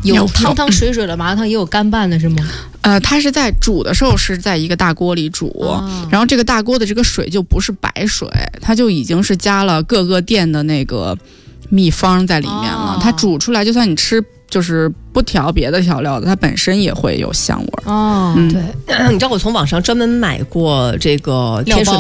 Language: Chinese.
有汤汤水水的麻辣烫，也有干拌的是吗？ 它是在煮的时候是在一个大锅里煮，然后这个大锅的这个水就不是白水，它就已经是加了各个店的那个秘方在里面了。它煮出来，就算你吃就是不调别的调料的，它本身也会有香味儿。 对， 你知道我从网上专门买过这个天水